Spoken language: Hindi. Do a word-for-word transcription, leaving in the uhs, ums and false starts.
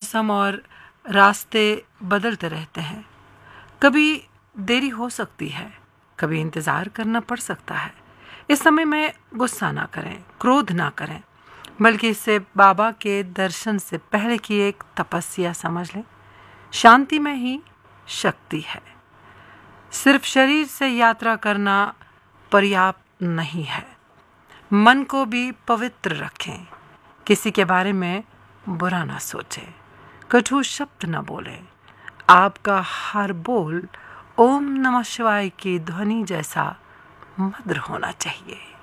मौसम और रास्ते बदलते रहते हैं। कभी देरी हो सकती है, कभी इंतज़ार करना पड़ सकता है। इस समय में गुस्सा ना करें, क्रोध ना करें, बल्कि इसे बाबा के दर्शन से पहले की एक तपस्या समझ लें। शांति में ही शक्ति है। सिर्फ शरीर से यात्रा करना पर्याप्त नहीं है। मन को भी पवित्र रखें। किसी के बारे में बुरा ना सोचें, कटु शब्द न बोलें। आपका हर बोल ओम नमः शिवाय की ध्वनि जैसा मधुर होना चाहिए।